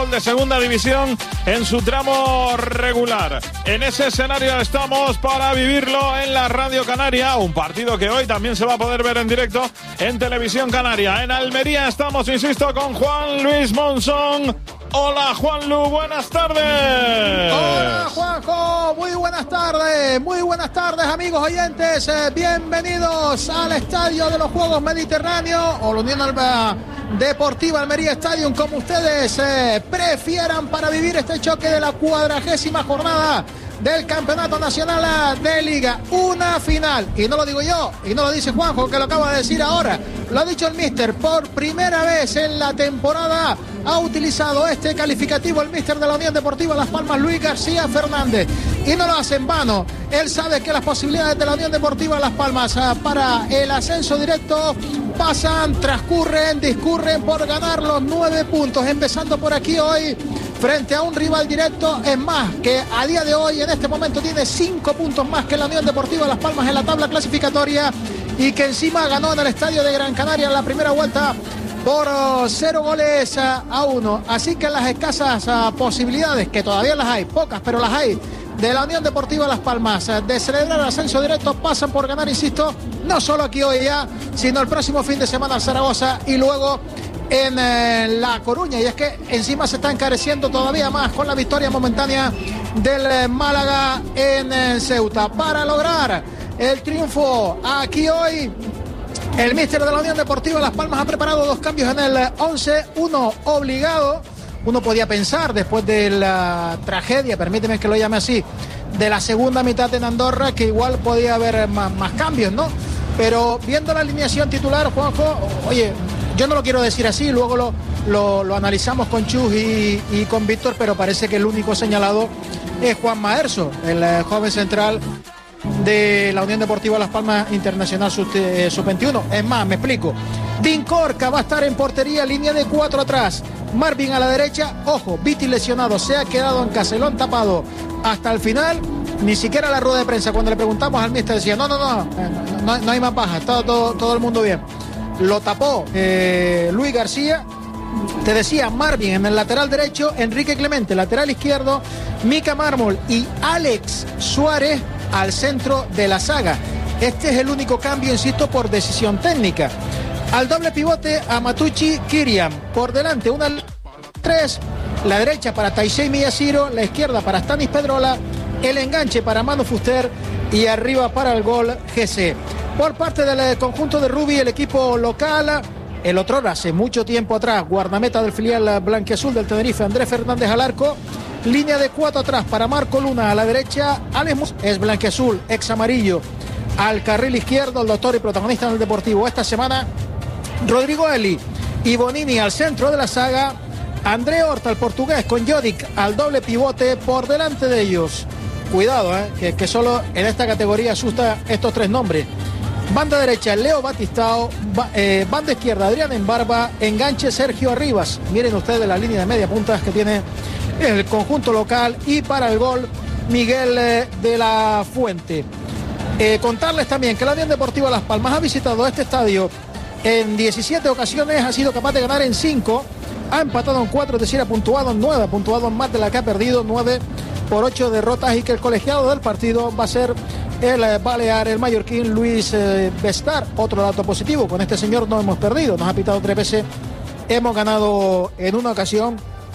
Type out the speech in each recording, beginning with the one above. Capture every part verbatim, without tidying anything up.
fútbol de segunda división en su tramo regular. En ese escenario estamos para vivirlo en la Radio Canaria, un partido que hoy también se va a poder ver en directo en Televisión Canaria. En Almería estamos, insisto, con Juan Luis Monzón. Hola Juanlu, buenas tardes. Hola Juanjo, muy buenas tardes, muy buenas tardes amigos oyentes, eh, bienvenidos al Estadio de los Juegos Mediterráneos o la Unión Alba Deportiva Almería Stadium, como ustedes eh, prefieran, para vivir este choque de la cuadragésima jornada del Campeonato Nacional de Liga. Una final, y no lo digo yo, y no lo dice Juanjo, que lo acaba de decir ahora, lo ha dicho el míster, por primera vez en la temporada ha utilizado este calificativo el míster de la Unión Deportiva Las Palmas, Luis García Fernández, y no lo hace en vano. Él sabe que las posibilidades de la Unión Deportiva Las Palmas para el ascenso directo pasan, transcurren, discurren por ganar los nueve puntos, empezando por aquí hoy frente a un rival directo, es más, que a día de hoy en este momento tiene cinco puntos más que la Unión Deportiva Las Palmas en la tabla clasificatoria, y que encima ganó en el estadio de Gran Canaria en la primera vuelta por cero goles a uno. Así que las escasas uh, posibilidades, que todavía las hay, pocas, pero las hay, de la Unión Deportiva Las Palmas uh, de celebrar el ascenso directo, pasan por ganar, insisto, no solo aquí hoy ya, sino el próximo fin de semana en Zaragoza y luego en eh, La Coruña. Y es que encima se está encareciendo todavía más con la victoria momentánea del eh, Málaga en eh, Ceuta. Para lograr el triunfo aquí hoy, el míster de la Unión Deportiva Las Palmas ha preparado dos cambios en el once, uno obligado. Uno podía pensar, después de la tragedia, permíteme que lo llame así, de la segunda mitad en Andorra, que igual podía haber más, más cambios, ¿no? Pero viendo la alineación titular, Juanjo, oye, yo no lo quiero decir así, luego lo, lo, lo analizamos con Chus y, y con Víctor, pero parece que el único señalado es Juan Maerso, el eh, joven central de la Unión Deportiva Las Palmas Internacional sub veintiuno. Es más, me explico. Dincorca va a estar en portería, línea de cuatro atrás. Marvin a la derecha. Ojo, Viti lesionado, se ha quedado en Caselón tapado hasta el final. Ni siquiera la rueda de prensa, cuando le preguntamos al míster, decía no, no, no, no, no hay más baja, está todo, todo el mundo bien. Lo tapó eh, Luis García. Te decía, Marvin en el lateral derecho, Enrique Clemente lateral izquierdo, Mica Mármol y Alex Suárez al centro de la saga. Este es el único cambio, insisto, por decisión técnica. Al doble pivote, a Matucci Kiriam. Por delante, una tres, la derecha para Taisei Miyashiro, la izquierda para Stanis Pedrola, el enganche para Manu Fuster y arriba para el gol G C. Por parte del conjunto de Rubi, el equipo local, el otrora hace mucho tiempo atrás, guardameta del filial blanquiazul del Tenerife, Andrés Fernández al arco. Línea de cuatro atrás para Marco Luna a la derecha, Alex Mus es blanquiazul, ex amarillo, al carril izquierdo, el doctor y protagonista en el Deportivo esta semana, Rodrigo Eli y Bonini al centro de la saga, André Horta, el portugués, con Jodic al doble pivote por delante de ellos. Cuidado, eh, que, que solo en esta categoría asusta estos tres nombres. Banda derecha, Leo Batistao, ba, eh, banda izquierda, Adrián Embarba, enganche Sergio Arribas. Miren ustedes la línea de media puntas que tiene el conjunto local, y para el gol Miguel eh, de la Fuente. Eh, contarles también que la Unión Deportiva Las Palmas ha visitado este estadio en diecisiete ocasiones, ha sido capaz de ganar en cinco, ha empatado en cuatro, es decir, ha puntuado en nueve, ha puntuado en más de la que ha perdido, nueve por ocho derrotas, y que el colegiado del partido va a ser el eh, balear, el mallorquín Luis eh, Bestar. Otro dato positivo, con este señor no hemos perdido, nos ha pitado tres veces, hemos ganado en una ocasión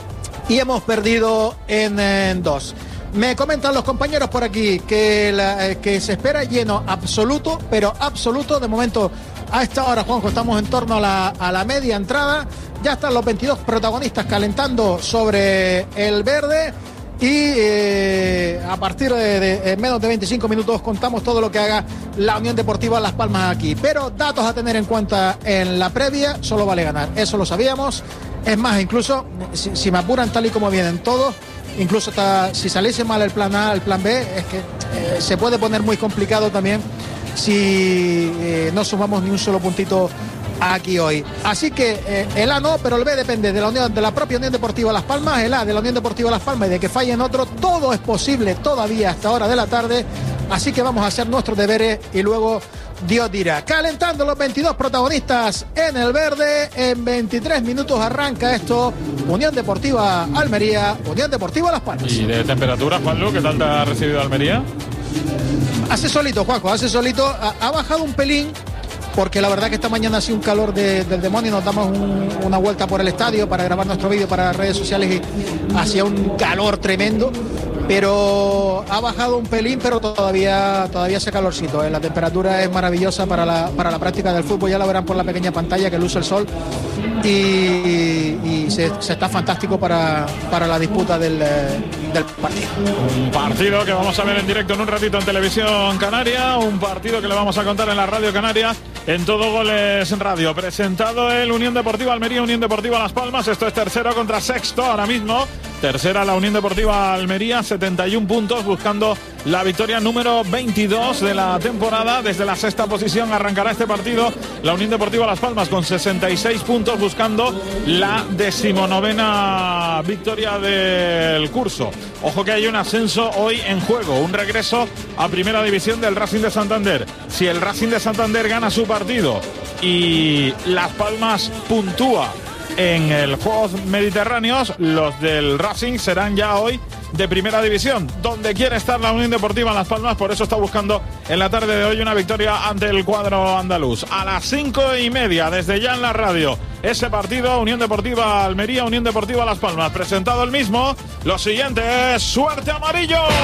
y hemos perdido en, en dos. Me comentan los compañeros por aquí que, la, eh, que se espera lleno absoluto, pero absoluto. De momento, a esta hora, Juanjo, estamos en torno a la, a la media entrada. Ya están los veintidós protagonistas calentando sobre el verde. Y eh, a partir de, de, de menos de veinticinco minutos contamos todo lo que haga la Unión Deportiva Las Palmas aquí. Pero datos a tener en cuenta en la previa, solo vale ganar. Eso lo sabíamos. Es más, incluso, si, si me apuran tal y como vienen todos, incluso hasta si saliese mal el plan A, el plan B, es que eh, se puede poner muy complicado también si eh, no sumamos ni un solo puntito aquí hoy. Así que eh, el A no, pero el B depende de la, unión, de la propia Unión Deportiva Las Palmas, el A de la Unión Deportiva Las Palmas, y de que fallen otro, todo es posible todavía hasta hora de la tarde. Así que vamos a hacer nuestros deberes y luego Dios dirá. Calentando los veintidós protagonistas en el verde. En veintitrés minutos arranca esto. Unión Deportiva Almería, Unión Deportiva Las Palmas. ¿Y de temperatura, Juanlu, qué tal te ha recibido Almería? Hace solito, Juanjo, hace solito. Ha, ha bajado un pelín, porque la verdad que esta mañana ha sido un calor de, del demonio. Nos damos un, una vuelta por el estadio para grabar nuestro vídeo para las redes sociales y hacía un calor tremendo. Pero ha bajado un pelín, pero todavía todavía hace calorcito, ¿eh? La temperatura es maravillosa para la, para la práctica del fútbol. Ya la verán por la pequeña pantalla que luce el sol. Y, y se, se está fantástico para, para la disputa del, del partido. Un partido que vamos a ver en directo en un ratito en Televisión Canaria. Un partido que le vamos a contar en la Radio Canaria en Todo Goles Radio. Presentado el Unión Deportiva Almería, Unión Deportiva Las Palmas. Esto es tercero contra sexto ahora mismo. Tercera la Unión Deportiva Almería, setenta y un puntos, buscando la victoria número veintidós de la temporada. Desde la sexta posición arrancará este partido la Unión Deportiva Las Palmas con sesenta y seis puntos, buscando la decimonovena victoria del curso. Ojo que hay un ascenso hoy en juego, un regreso a Primera División del Racing de Santander. Si el Racing de Santander gana su partido y Las Palmas puntúa en el Juegos Mediterráneos, los del Racing serán ya hoy de Primera División, donde quiere estar la Unión Deportiva Las Palmas. Por eso está buscando en la tarde de hoy una victoria ante el cuadro andaluz. A las cinco y media, desde ya en la radio, ese partido, Unión Deportiva Almería, Unión Deportiva Las Palmas. Presentado el mismo, lo siguiente es Suerte Amarillo.